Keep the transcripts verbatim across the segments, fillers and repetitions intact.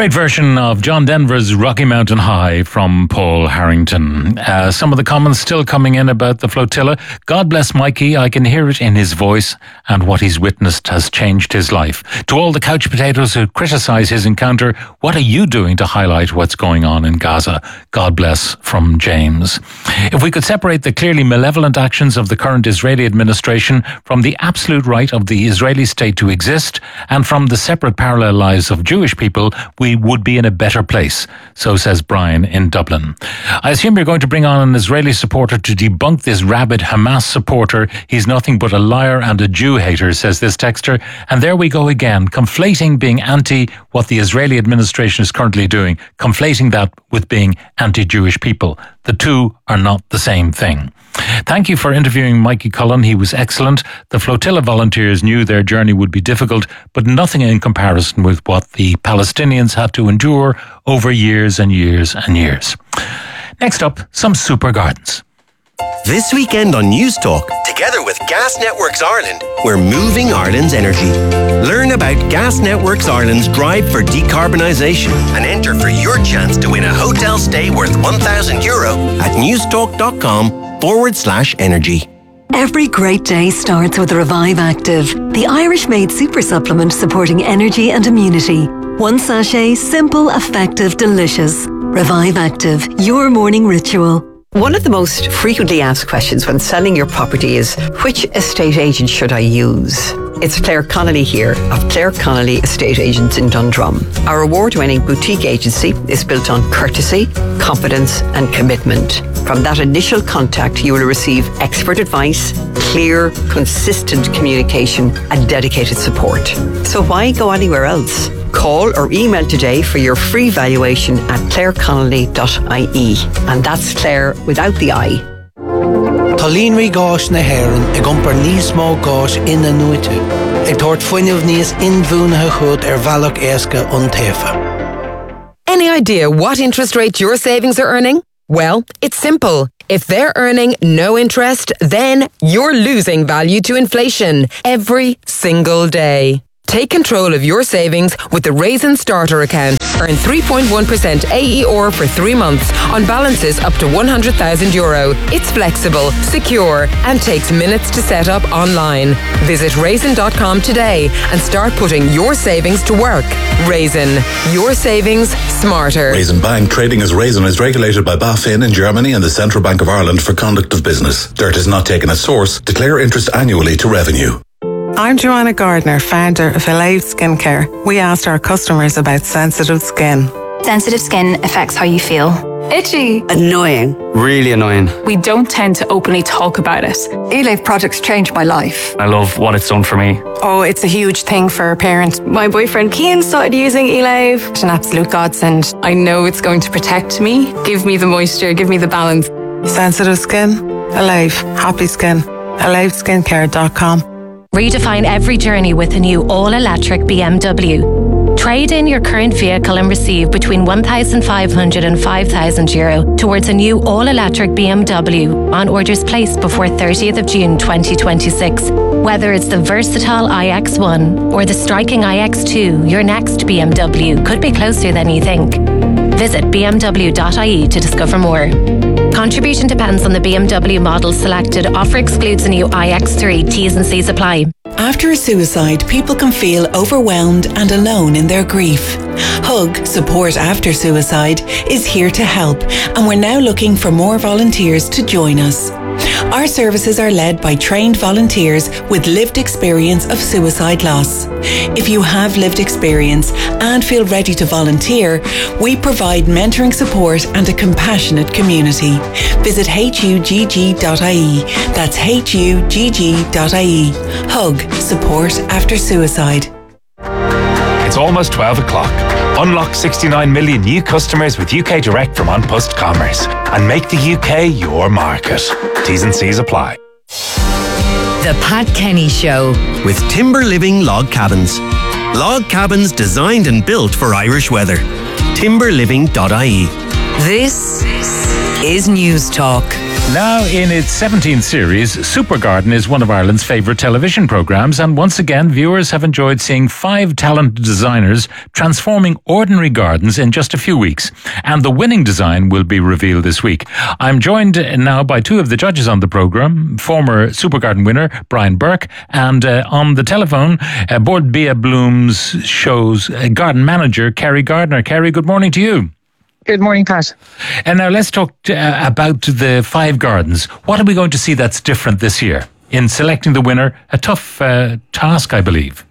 Great version of John Denver's Rocky Mountain High from Paul Harrington. Uh, some of the comments still coming in about the flotilla. God bless Mikey. I can hear it in his voice, and what he's witnessed has changed his life. To all the couch potatoes who criticise his encounter, what are you doing to highlight what's going on in Gaza? God bless, from James. If we could separate the clearly malevolent actions of the current Israeli administration from the absolute right of the Israeli state to exist, and from the separate parallel lives of Jewish people, we would be in a better place, so says Brian in Dublin. I assume you're going to bring on an Israeli supporter to debunk this rabid Hamas supporter. He's nothing but a liar and a Jew hater, says this texter. And there we go again, conflating being anti what the Israeli administration is currently doing, conflating that with being anti-Jewish people. The two are not the same thing. Thank you for interviewing Mikey Cullen. He was excellent. The flotilla volunteers knew their journey would be difficult, but nothing in comparison with what the Palestinians had to endure over years and years and years. Next up, some super gardens. This weekend on News Talk, together with Gas Networks Ireland, we're moving Ireland's energy. Learn about Gas Networks Ireland's drive for decarbonisation and enter for your chance to win a hotel stay worth one thousand euro at newstalk.com forward slash energy. Every great day starts with Revive Active, the Irish-made super supplement supporting energy and immunity. One sachet, simple, effective, delicious. Revive Active, your morning ritual. One of the most frequently asked questions when selling your property is, which estate agent should I use? It's Claire Connolly here of Claire Connolly Estate Agents in Dundrum. Our award-winning boutique agency is built on courtesy, competence and commitment. From that initial contact, you will receive expert advice, clear, consistent communication and dedicated support. So why go anywhere else? Call or email today for your free valuation at claire connolly dot I E. And that's Claire without the I. Talínri gáis na héireann ag iompar níos mó gáis ina nuite. Ag tuairt fuinneamh níos inbhuanathe chud ar bhealach éasca ón taobha. Any idea what interest rate your savings are earning? Well, it's simple. If they're earning no interest, then you're losing value to inflation every single day. Take control of your savings with the Raisin Starter account. Earn three point one percent A E R for three months on balances up to one hundred thousand euro. It's flexible, secure, and takes minutes to set up online. Visit raisin dot com today and start putting your savings to work. Raisin, your savings smarter. Raisin Bank, trading as Raisin, is regulated by BaFin in Germany and the Central Bank of Ireland for conduct of business. Dirt is not taken as source. Declare interest annually to revenue. I'm Joanna Gardner, founder of Alive Skincare. We asked our customers about sensitive skin. Sensitive skin affects how you feel. Itchy. Annoying. Really annoying. We don't tend to openly talk about it. Alive products changed my life. I love what it's done for me. Oh, it's a huge thing for a parent. My boyfriend Cian started using Alive. It's an absolute godsend. I know it's going to protect me, give me the moisture, give me the balance. Sensitive skin, Alive. Happy skin. alive skincare dot com. Redefine every journey with a new all-electric B M W. Trade in your current vehicle and receive between one thousand five hundred and five thousand euro towards a new all-electric B M W on orders placed before thirtieth of June twenty twenty-six. Whether it's the versatile i X one or the striking i X two, your next B M W could be closer than you think. Visit b m w dot I E to discover more. Contribution depends on the B M W model selected. Offer excludes the new i X three. T's and C's apply. After a suicide, people can feel overwhelmed and alone in their grief. Hug, Support After Suicide, is here to help, and we're now looking for more volunteers to join us. Our services are led by trained volunteers with lived experience of suicide loss. If you have lived experience and feel ready to volunteer, we provide mentoring support and a compassionate community. Visit H U G G dot I E. That's H U G G dot I E. Hug, Support After Suicide. It's almost twelve o'clock. Unlock sixty-nine million new customers with U K Direct from An Post Commerce and make the U K your market. T's and C's apply. The Pat Kenny Show with Timber Living Log Cabins. Log cabins designed and built for Irish weather. timber living dot I E. This is News Talk. Now in its seventeenth series, Super Garden is one of Ireland's favourite television programmes, and once again viewers have enjoyed seeing five talented designers transforming ordinary gardens in just a few weeks. And the winning design will be revealed this week. I'm joined now by two of the judges on the programme, former Super Garden winner Brian Burke, and uh, on the telephone, uh, Bord Bia Bloom's show's uh, garden manager, Kerry Gardner. Kerry, good morning to you. Good morning, Pat. And now let's talk to, uh, about the five gardens. What are we going to see that's different this year in selecting the winner? A tough uh, task, I believe.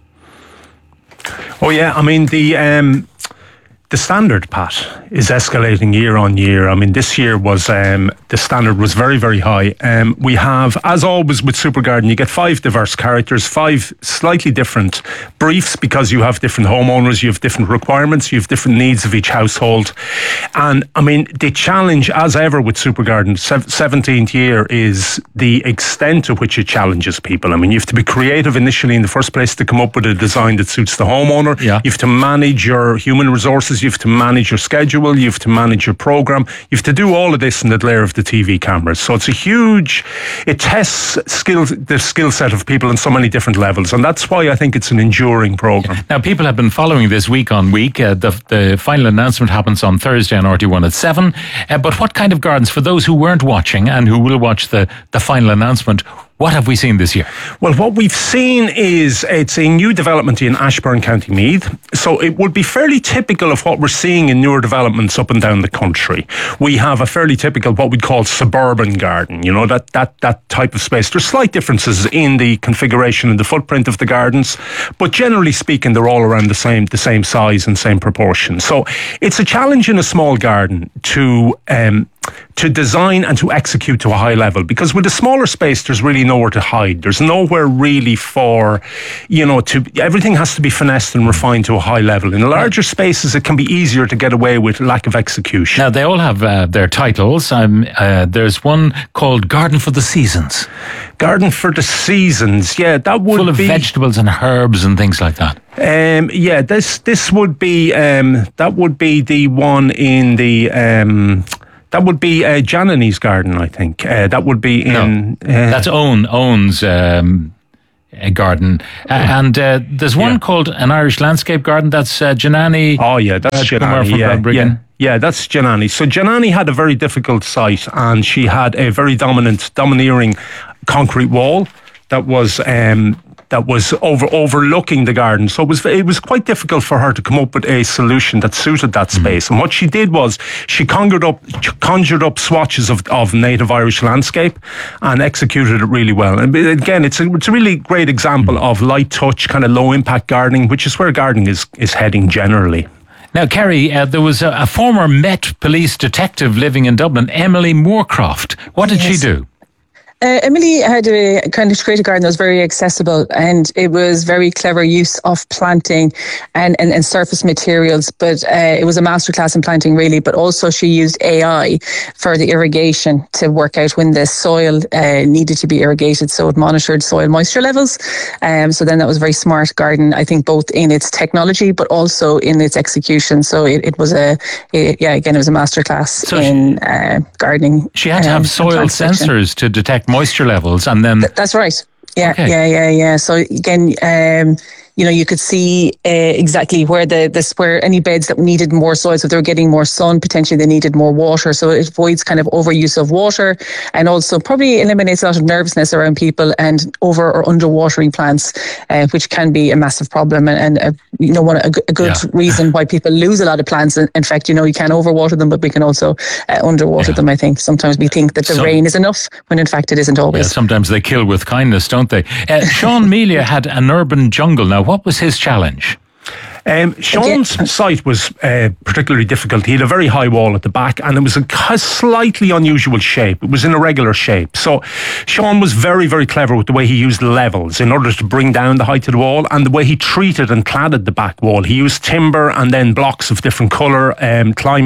Oh yeah, I mean the um, the standard, Pat, is escalating year on year. I mean, this year was um, the standard was very, very high. Um, we have, as always with Super Garden, you get five diverse characters, five slightly different briefs because you have different homeowners, you have different requirements, you have different needs of each household. And I mean, the challenge, as ever with Super Garden, seventeenth year, is the extent to which it challenges people. I mean, you have to be creative initially in the first place to come up with a design that suits the homeowner. Yeah. You have to manage your human resources. You have to manage your schedule, you have to manage your program, you have to do all of this in the glare of the T V cameras. So it's a huge, it tests skills, the skill set of people on so many different levels, and that's why I think it's an enduring program. Now, people have been following this week on week. Uh, the, the final announcement happens on Thursday on R T one at seven. Uh, but what kind of gardens, for those who weren't watching and who will watch the, the final announcement, what have we seen this year? Well, what we've seen is it's a new development in Ashbourne, County Meath. So it would be fairly typical of what we're seeing in newer developments up and down the country. We have a fairly typical, what we'd call suburban garden, you know, that, that, that type of space. There's slight differences in the configuration and the footprint of the gardens, but generally speaking, they're all around the same, the same size and same proportion. So it's a challenge in a small garden to, um, to design and to execute to a high level, because with a smaller space there's really nowhere to hide. There's nowhere really for, you know, to everything has to be finessed and refined to a high level. In larger spaces it can be easier to get away with lack of execution. Now they all have uh, their titles. Um, uh, there's one called Garden for the Seasons. Garden for the Seasons, yeah, that would full of be vegetables and herbs and things like that. Um, yeah, this this would be um, that would be the one in the. Um, That would be uh, Janani's garden, I think. Uh, that would be in... No, uh, that's Owen, Owen's um, uh, garden. Uh, and uh, there's one yeah. called An Irish Landscape Garden. That's uh, Janani. Oh, yeah, that's uh, Janani. Yeah, yeah, yeah, that's Janani. So Janani had a very difficult site, and she had a very dominant, domineering concrete wall that was... Um, that was over overlooking the garden. So it was it was quite difficult for her to come up with a solution that suited that space. Mm-hmm. And what she did was she conjured up conjured up swatches of, of native Irish landscape and executed it really well. And again, it's a, it's a really great example mm-hmm. of light touch, kind of low impact gardening, which is where gardening is, is heading generally. Now, Kerry, uh, there was a, a former Met police detective living in Dublin, Emily Moorcroft. What did yes. she do? Uh, Emily had a kind of created garden that was very accessible, and it was very clever use of planting and, and, and surface materials. But uh, it was a masterclass in planting, really. But also she used A I for the irrigation to work out when the soil uh, needed to be irrigated. So it monitored soil moisture levels. Um, so then that was a very smart garden, I think, both in its technology but also in its execution. So it, it was a, it, yeah, again, it was a masterclass so in she, uh, gardening. She had to have um, soil sensors to detect moisture levels, and then Th- that's right. Yeah, okay. yeah, yeah, yeah. So again, um, you know, you could see uh, exactly where the this where any beds that needed more soil, so they were getting more sun, potentially they needed more water. So it avoids kind of overuse of water, and also probably eliminates a lot of nervousness around people and over or under watering plants, uh, which can be a massive problem and, and uh, you know, one a, a good yeah. reason why people lose a lot of plants. In fact, you know, you can overwater them, but we can also uh, underwater yeah. them. I think sometimes we think that the Some, rain is enough when in fact it isn't always. Yeah, sometimes they kill with kindness, don't they? Uh, Sean Melia had an urban jungle. Now, what was his challenge? Um, Sean's okay. site was uh, particularly difficult. He had a very high wall at the back, and it was a slightly unusual shape. It was in a regular shape. So Sean was very, very clever with the way he used levels in order to bring down the height of the wall, and the way he treated and cladded the back wall. He used timber and then blocks of different colour, um, climbing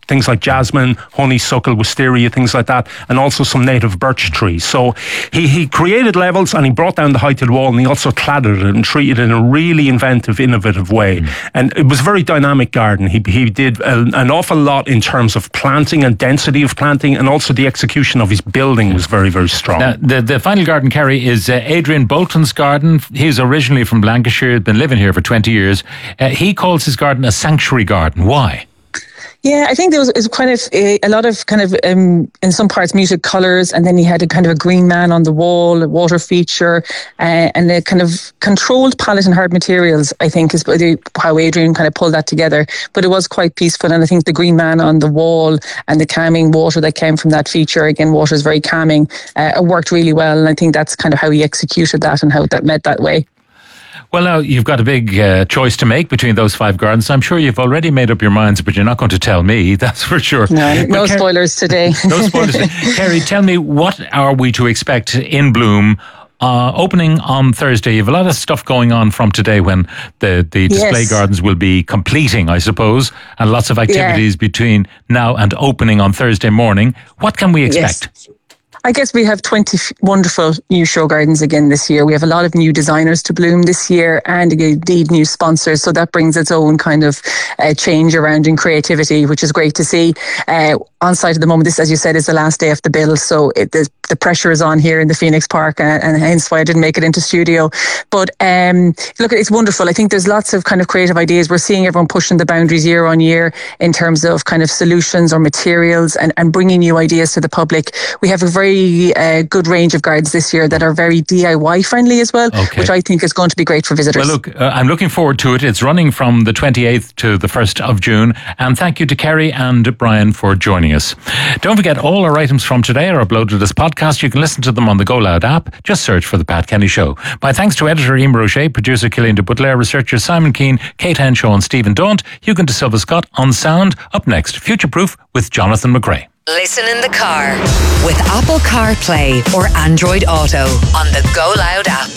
things like jasmine, honeysuckle, wisteria, things like that, and also some native birch trees. So he, he created levels and he brought down the height of the wall, and he also cladded it and treated it in a really inventive, innovative way. Mm. And it was a very dynamic garden. He, he did a, an awful lot in terms of planting and density of planting, and also the execution of his building was very, very strong. Now, the, the final garden, Kerry, is uh, Adrian Bolton's garden. He's originally from Lancashire, been living here for twenty years. Uh, he calls his garden a sanctuary garden. Why? Yeah, I think there was, it was kind of a, a lot of kind of um, in some parts muted colours, and then he had a kind of a green man on the wall, a water feature, uh, and a kind of controlled palette and hard materials, I think, is how Adrian kind of pulled that together. But it was quite peaceful, and I think the green man on the wall and the calming water that came from that feature, again, water is very calming, uh, it worked really well, and I think that's kind of how he executed that and how that met that way. Well, now, you've got a big uh, choice to make between those five gardens. I'm sure you've already made up your minds, but you're not going to tell me, that's for sure. No, no Ker- spoilers today. No spoilers. Kerry, tell me, what are we to expect in bloom uh, opening on Thursday? You have a lot of stuff going on from today when the, the display yes. gardens will be completing, I suppose, and lots of activities yeah. between now and opening on Thursday morning. What can we expect? Yes. I guess we have twenty wonderful new show gardens again this year. We have a lot of new designers to bloom this year, and indeed new sponsors. So that brings its own kind of uh, change around in creativity, which is great to see. Uh, on site at the moment, this, as you said, is the last day of the bill. So it, the, the pressure is on here in the Phoenix Park, and, and hence why I didn't make it into studio. But um, look, it's wonderful. I think there's lots of kind of creative ideas. We're seeing everyone pushing the boundaries year on year in terms of kind of solutions or materials, and, and bringing new ideas to the public. We have a very Very uh, good range of gardens this year that are very D I Y friendly as well, okay. which I think is going to be great for visitors. Well, look, uh, I'm looking forward to it. It's running from the twenty-eighth to the first of June. And thank you to Kerry and Brian for joining us. Don't forget, all our items from today are uploaded as podcasts. You can listen to them on the Go Loud app. Just search for The Pat Kenny Show. My thanks to editor Emer O'Shea, producer Killian de Butler, researchers Simon Keane, Kate Henshaw and Stephen Daunt, Hugo de Silva Scott on sound. Up next, Future Proof with Jonathan McRae. Listen in the car with Apple CarPlay or Android Auto on the Go Loud app.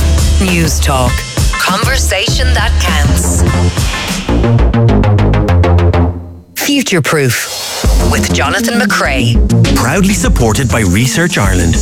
News Talk. Conversation that counts. Future Proof with Jonathan McRae. Proudly supported by Research Ireland.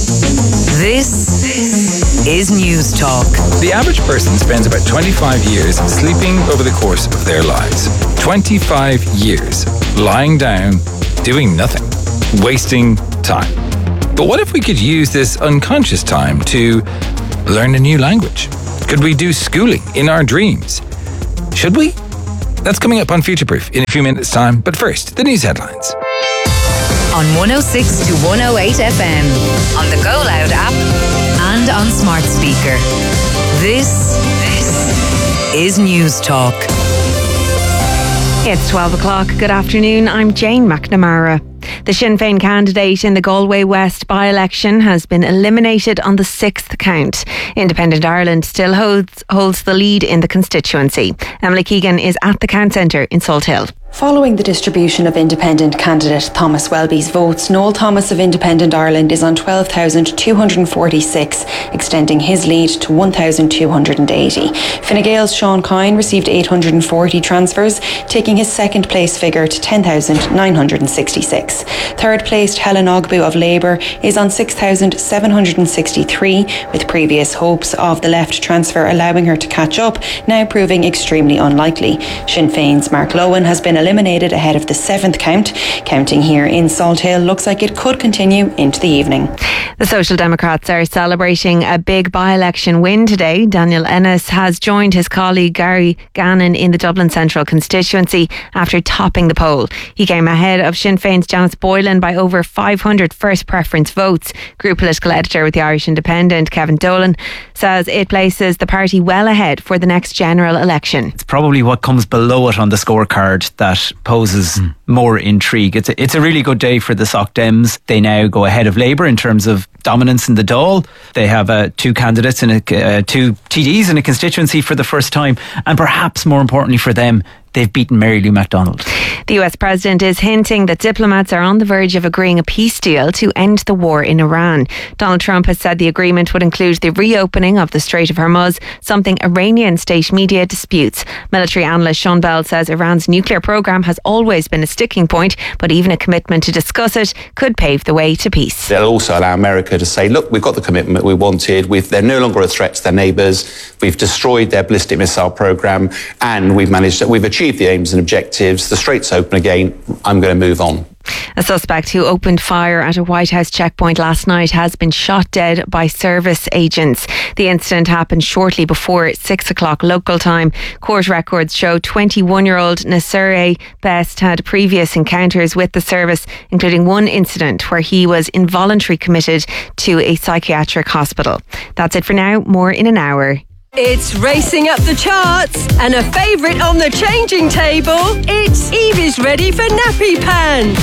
This is News Talk. The average person spends about twenty-five years sleeping over the course of their lives. twenty-five years lying down, doing nothing, wasting time. But what if we could use this unconscious time to learn a new language? Could we do schooling in our dreams? Should we? That's coming up on Future Proof in a few minutes' time. But first, the news headlines. On one oh six to one oh eight F M, on the Go Loud app, and on smart speaker. This, this is News Talk. It's twelve o'clock. Good afternoon. I'm Jane McNamara. The Sinn Féin candidate in the Galway West by-election has been eliminated on the sixth count. Independent Ireland still holds, holds the lead in the constituency. Emily Keegan is at the count centre in Salthill. Following the distribution of independent candidate Thomas Welby's votes, Noel Thomas of Independent Ireland is on twelve thousand two hundred forty-six, extending his lead to one thousand two hundred eighty. Fine Gael's Sean Kine received eight hundred forty transfers, taking his second place figure to ten thousand nine hundred sixty-six. Third placed Helen Ogbu of Labour is on six thousand seven hundred sixty-three, with previous hopes of the left transfer allowing her to catch up now proving extremely unlikely. Sinn Féin's Mark Lowen has been eliminated ahead of the seventh count. Counting here in Salthill looks like it could continue into the evening. The Social Democrats are celebrating a big by-election win today. Daniel Ennis has joined his colleague Gary Gannon in the Dublin Central constituency after topping the poll. He came ahead of Sinn Féin's Janice Boylan by over five hundred first preference votes. Group political editor with the Irish Independent, Kevin Dolan, says it places the party well ahead for the next general election. It's probably what comes below it on the scorecard that poses mm. more intrigue. It's a, it's a really good day for the Soc Dems. They now go ahead of Labour in terms of dominance in the Dáil. They have uh, two candidates and uh, two T Ds in a constituency for the first time, and perhaps more importantly for them, they've beaten Mary Lou MacDonald. The U S president is hinting that diplomats are on the verge of agreeing a peace deal to end the war in Iran. Donald Trump has said the agreement would include the reopening of the Strait of Hormuz, something Iranian state media disputes. Military analyst Sean Bell says Iran's nuclear program has always been a sticking point, but even a commitment to discuss it could pave the way to peace. They'll also allow America to say, look, we've got the commitment we wanted. We've, they're no longer a threat to their neighbours. We've destroyed their ballistic missile program, and we've managed, we've achieved the aims and objectives. The Strait's open again. I'm going to move on. A suspect who opened fire at a White House checkpoint last night has been shot dead by service agents. The incident happened shortly before six o'clock local time. Court records show twenty-one-year-old Nasser Best had previous encounters with the service, including one incident where he was involuntarily committed to a psychiatric hospital. That's it for now. More in an hour. It's racing up the charts and a favourite on the changing table. It's Evie's ready for nappy pants.